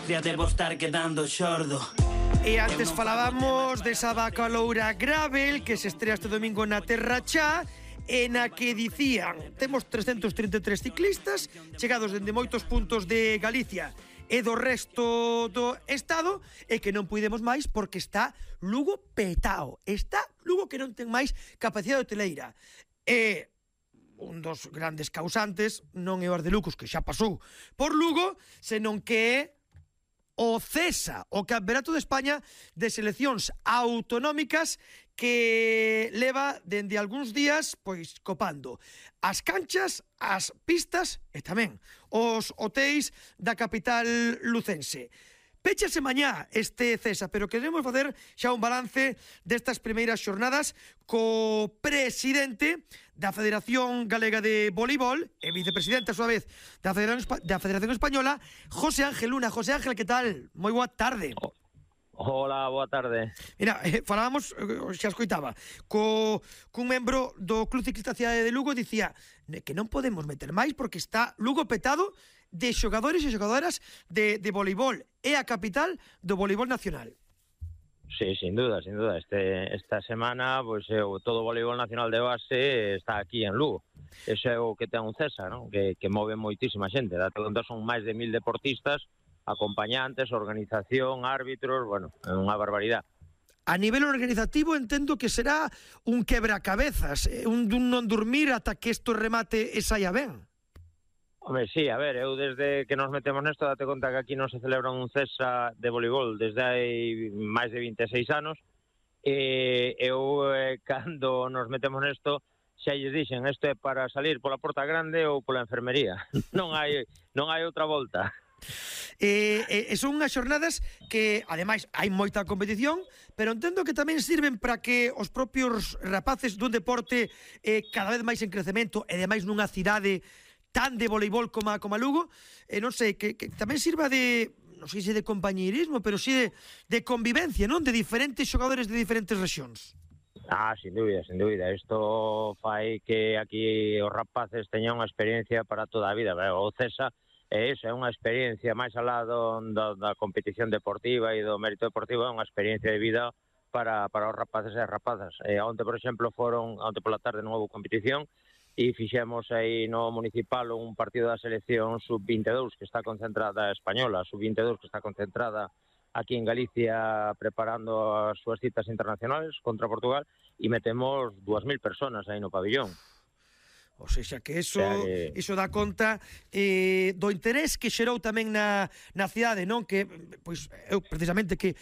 Ya debo estar quedando xordo. E antes falábamos desa vaca loura Gravel que se estrea este domingo na Terra Chá, e na que dicían: temos 333 ciclistas chegados dende moitos puntos de Galicia e do resto do estado, e que non puidemos máis porque está Lugo petao. Está Lugo que non ten máis capacidade hoteleira. E un dos grandes causantes non é o Ardelucos, que xa pasou por Lugo, senón que é o CESA, o Campeonato de España de Seleccións Autonómicas, que leva dende algúns días pois copando as canchas, as pistas e tamén os hotéis da capital lucense. Péchase mañá este CESA, pero queremos facer xa un balance destas primeiras xornadas co presidente da Federación Galega de Voleibol e vicepresidente, a súa vez, da Federación Española, José Ángel Luna. José Ángel, que tal? Moi boa tarde. Hola, boa tarde. Mira, falábamos, xa escoitaba, cun membro do Club Ciclista Cidade de Lugo, dicía que non podemos meter máis porque está Lugo petado de xogadores e xogadoras de voleibol. É a capital do voleibol nacional. Sí, sin duda, sin duda. Esta semana, pues, todo o voleibol nacional de base está aquí en Lugo. Eso é o que ten un CESA, ¿no? Que move moitísima xente. Date conta, son máis de 1000 deportistas, acompañantes, organización, árbitros, bueno, é unha barbaridade. A nivel organizativo entendo que será un quebracabezas, un non dormir ata que isto remate e saia ben. Home, sí, a ver, eu desde que nos metemos nesto, date conta que aquí non se celebra un CESA de voleibol desde hai máis de 26 anos, e eu, cando nos metemos nesto, xa lles dixen, isto é para salir pola porta grande ou pola enfermería. Non hai outra volta. Son unhas xornadas que, ademais, hai moita competición, pero entendo que tamén sirven para que os propios rapaces dun deporte cada vez máis en crecemento, e ademais nunha cidade tan de voleibol como a Lugo, non sei, que tamén sirva de, non sei se de compañeirismo, pero si de convivencia, non? De diferentes xogadores de diferentes rexións. Sin dúbida. Isto fai que aquí os rapaces teñan unha experiencia para toda a vida. O CESA é iso, é unha experiencia máis alá da competición deportiva e do mérito deportivo, é unha experiencia de vida para os rapaces e as rapazas. Onte, por exemplo, onte pola tarde non houve competición, e fixemos aí no municipal un partido da selección sub-22 que está concentrada española, sub-22 que está concentrada aquí en Galicia preparando as súas citas internacionales contra Portugal, e metemos 2000 personas aí no pabillón. O seja, que iso dá conta do interés que xerou tamén na cidade, non? Que, pois, eu precisamente que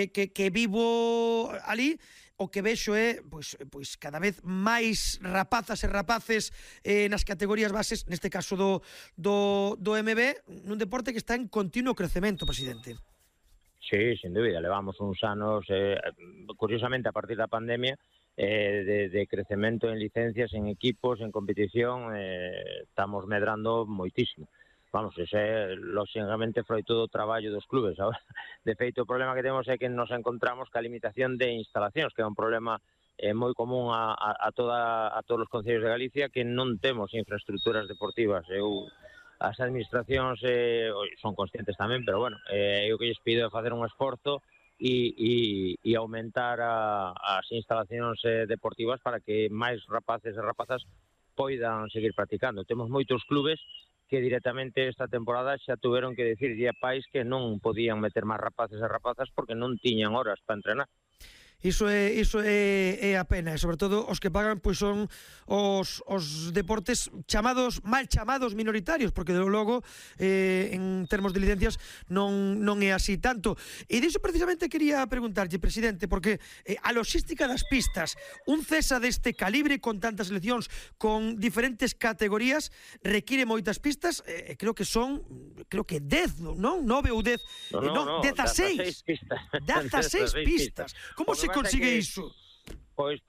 vivo ali, o que vexo é pois cada vez máis rapazas e rapaces nas categorías bases, neste caso do MB, nun deporte que está en continuo crecemento, presidente. Sí, sin dúbida, levamos uns anos, curiosamente a partir da pandemia, de crecemento en licencias, en equipos, en competición, estamos medrando moitísimo. Vamos, ese lóxicamente froito do traballo dos clubes. Ahora, de feito, o problema que temos é que nos encontramos ca limitación de instalacións, que é un problema moi común a todos os concellos de Galicia, que non temos infraestructuras deportivas. As administracións son conscientes tamén, pero bueno, eu que lles pido é facer un esforzo e aumentar as instalacións deportivas para que máis rapaces e rapazas poidan seguir practicando. Temos moitos clubes que directamente esta temporada xa tuveron que decirlle a pais que non podían meter máis rapaces e rapazas porque non tiñan horas para entrenar. Iso é a pena, e sobre todo os que pagan pois son os deportes mal chamados minoritarios, porque de logo en termos de licencias non é así tanto. E diso precisamente quería preguntarlle, presidente, porque a logística das pistas, un CESA deste calibre con tantas seleccións, con diferentes categorías, requiere moitas pistas, creo que 10, non? 9 ou 10, non, 16 pistas. 16 pistas. Como se consigue iso? Pois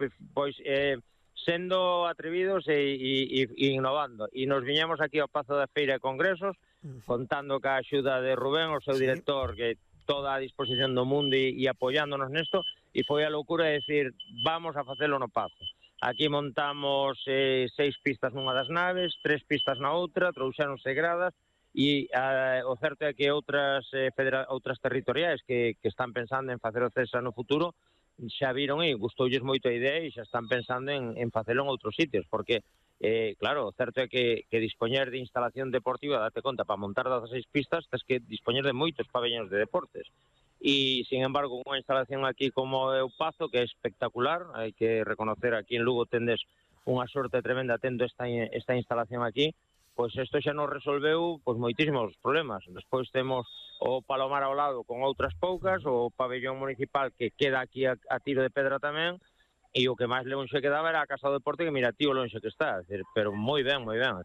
sendo atrevidos e innovando. E nos viñemos aquí ao Pazo da Feira de Congresos, contando ca axuda de Rubén, o seu director, que toda a disposición do mundo e apoiándonos nesto, e foi a loucura de decir, vamos a facelo no Pazo. Aquí montamos 6 pistas nunha das naves, 3 pistas na outra, trouxéronse gradas, E o certo é que outras territoriais que están pensando en facer o CESA no futuro xa viron e gustoulles moito a idea e xa están pensando en facelo en outros sitios, porque claro, o certo é que dispoñer de instalación deportiva, date conta, para montar 16 pistas, tens que dispoñer de moitos pabellóns de deportes. E, sin embargo, unha instalación aquí como é o Pazo, que é espectacular, hai que reconocer, aquí en Lugo tendes unha sorte tremenda tendo esta instalación aquí, pois isto xa nos resolveu pois moitísimos problemas. Despois temos o Palomar ao lado con outras poucas, o pabellón municipal que queda aquí a tiro de pedra tamén, e o que máis lonxe quedaba era a Casa do Deporte, que mira tío lonxe que está, pero moi ben,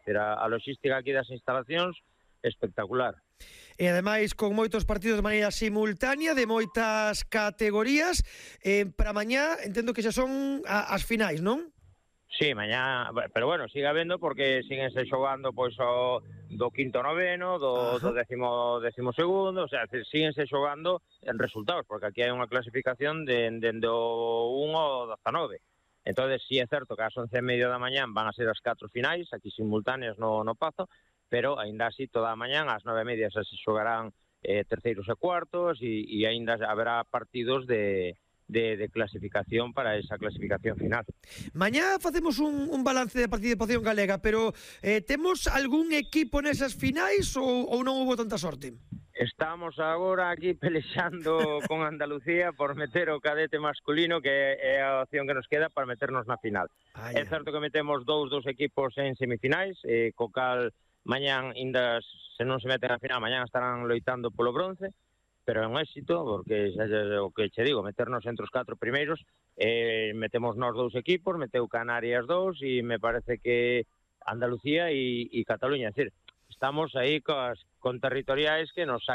a logística aquí das instalacións espectacular. E ademais con moitos partidos de maneira simultánea de moitas categorías, para mañá entendo que xa son as finais, non? Sí, mañá, pero bueno, sigue habendo porque síguense xogando pois do quinto noveno, do décimo segundo, o sea, síguense xogando en resultados, porque aquí hai unha clasificación dende o 1 ao 19. Entonces, sí é certo que ás 11:30 da mañán van a ser as 4 finais, aquí simultáneas no Pazo, pero aínda así toda a mañán ás 9:30 se xogarán terceiros e cuartos e aínda haberá partidos de clasificación para esa clasificación final. Mañá facemos un balance de participación galega, pero temos algún equipo nesas finais ou non houve tanta sorte? Estamos agora aquí pelexando con Andalucía por meter o cadete masculino, que é a opción que nos queda para meternos na final. É certo que metemos dos equipos en semifinais, co cal mañán, se non se meten na final, mañán estarán loitando polo bronce, pero é un éxito, porque o que che digo, meternos entre os 4 primeiros, metemos nós 2 equipos, meteu Canarias 2, e me parece que Andalucía e Cataluña, é dicir, estamos aí con territoriais que nos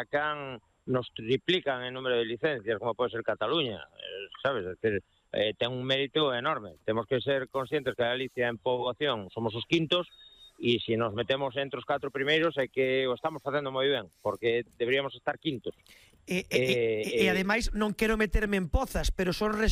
triplican en número de licencias, como pode ser Cataluña, sabes, é dicir, ten un mérito enorme. Temos que ser conscientes que Galicia en poboación somos os quintos, e se nos metemos entre os 4 primeiros é que o estamos facendo moi ben, porque deberíamos estar quintos. E ademais non quero meterme en pozas, pero son